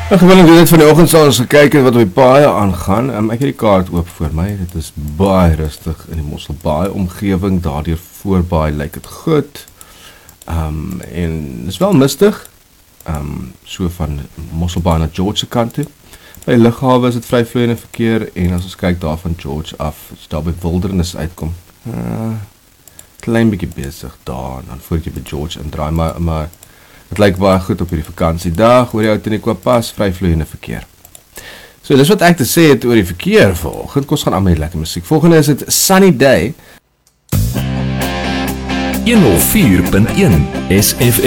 Gewoonlik doen dit van die oggend sal ons kyk wat op die paaie aangaan. Ek het die kaart oop voor my. Dit is baie rustig in die Mosselbaai omgewing. Daardeur voorbaai lyk dit goed. En is wel mistig. So van Mosselbaai na George se kant toe. By Lughawe is dit vryvloeiende verkeer en as ons kyk daar van George af, as daar by Wildernis uitkom. Klein bietjie besig daar en dan voordat jy by George indraai, maar het lyk baie goed op hierdie vakansiedag, oor die Outeniqua Pas, vryvloeiende verkeer. So, dis wat ek te sê het oor die verkeer vanoggend. Kom ons gaan aan met lekker musiek. Volgende is dit Sunny Day. 104.1 SF